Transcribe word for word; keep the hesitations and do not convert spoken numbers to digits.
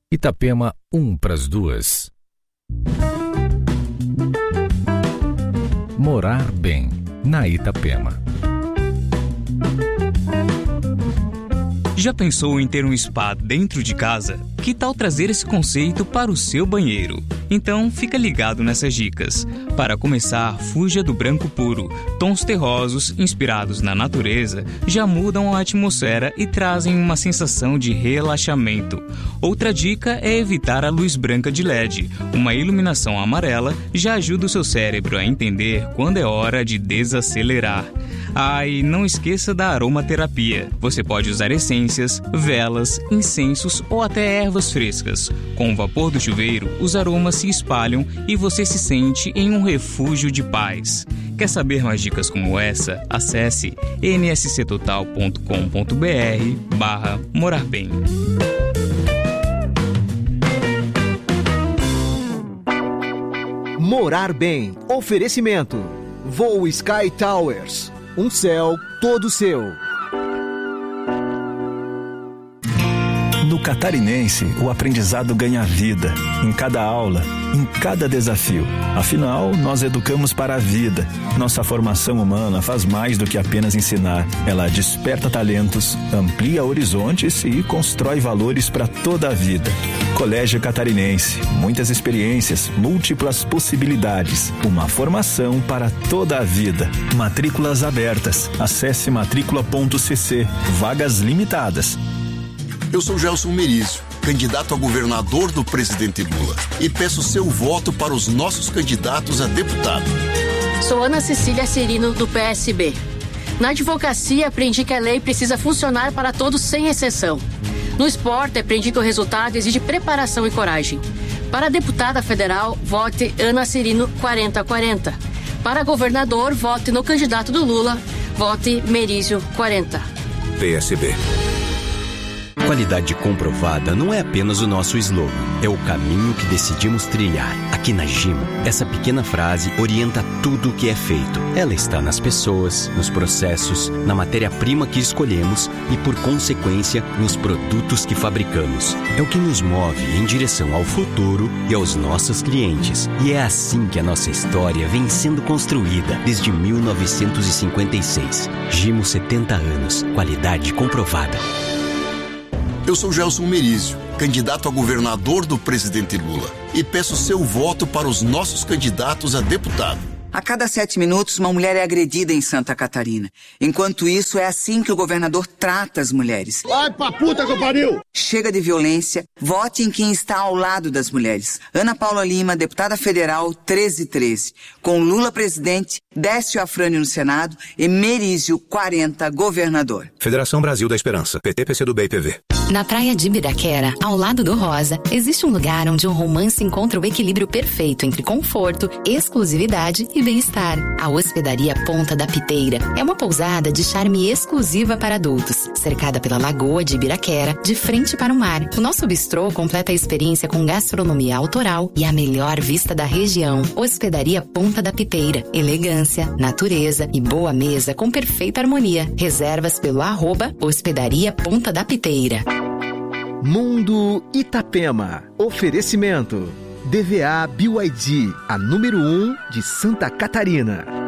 Itapema, um pras duas. Morar bem, na Itapema. Já pensou em ter um spa dentro de casa? Que tal trazer esse conceito para o seu banheiro? Então, fica ligado nessas dicas. Para começar, fuja do branco puro. Tons terrosos, inspirados na natureza, já mudam a atmosfera e trazem uma sensação de relaxamento. Outra dica é evitar a luz branca de L E D. Uma iluminação amarela já ajuda o seu cérebro a entender quando é hora de desacelerar. Ah, e não esqueça da aromaterapia. Você pode usar essências, velas, incensos ou até ervas frescas. Com o vapor do chuveiro, os aromas se espalham e você se sente em um refúgio de paz. Quer saber mais dicas como essa? Acesse n s c total ponto com ponto b r barra morar bem. Morar bem. Oferecimento. Voo Sky Towers. Um céu todo seu. No Catarinense, o aprendizado ganha vida, em cada aula, em cada desafio. Afinal, nós educamos para a vida. Nossa formação humana faz mais do que apenas ensinar. Ela desperta talentos, amplia horizontes e constrói valores para toda a vida. Colégio Catarinense, muitas experiências, múltiplas possibilidades. Uma formação para toda a vida. Matrículas abertas. Acesse matrícula ponto c c. Vagas limitadas. Eu sou Gelson Merizio, candidato a governador do presidente Lula, e peço seu voto para os nossos candidatos a deputado. Sou Ana Cecília Cirino, do P S B. Na advocacia, aprendi que a lei precisa funcionar para todos sem exceção. No esporte, aprendi que o resultado exige preparação e coragem. Para deputada federal, vote Ana Cirino quarenta quarenta. Para governador, vote no candidato do Lula, vote Merizio quarenta. P S B. Qualidade comprovada não é apenas o nosso slogan, é o caminho que decidimos trilhar. Aqui na Gimo, essa pequena frase orienta tudo o que é feito. Ela está nas pessoas, nos processos, na matéria-prima que escolhemos e, por consequência, nos produtos que fabricamos. É o que nos move em direção ao futuro e aos nossos clientes. E é assim que a nossa história vem sendo construída desde mil novecentos e cinquenta e seis. Gimo, setenta anos. Qualidade comprovada. Eu sou Gelson Merizio, candidato a governador do presidente Lula, e peço seu voto para os nossos candidatos a deputado. A cada sete minutos, uma mulher é agredida em Santa Catarina. Enquanto isso, é assim que o governador trata as mulheres. Vai pra puta que pariu! Chega de violência, vote em quem está ao lado das mulheres. Ana Paula Lima, deputada federal, treze treze. Com Lula presidente, Décio Afrânio no Senado e Merizio quarenta, governador. Federação Brasil da Esperança, P T, P C do B e P V. Na praia de Ibiraquera, ao lado do Rosa, existe um lugar onde um romance encontra o equilíbrio perfeito entre conforto, exclusividade e bem-estar. A Hospedaria Ponta da Piteira é uma pousada de charme exclusiva para adultos, cercada pela Lagoa de Ibiraquera, de frente para o mar. O nosso bistrô completa a experiência com gastronomia autoral e a melhor vista da região. Hospedaria Ponta da Piteira. Elegância, natureza e boa mesa com perfeita harmonia. Reservas pelo arroba Hospedaria Ponta da Piteira. Mundo Itapema. Oferecimento. D V A B Y D, a número um de Santa Catarina.